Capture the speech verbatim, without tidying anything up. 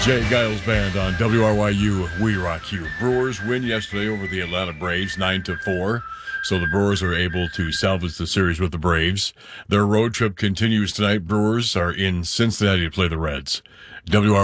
Jay Giles Band on W R Y U, We Rock You. Brewers win yesterday over the Atlanta Braves, nine to four. So the Brewers are able to salvage the series with the Braves. Their road trip continues tonight. Brewers are in Cincinnati to play the Reds. W R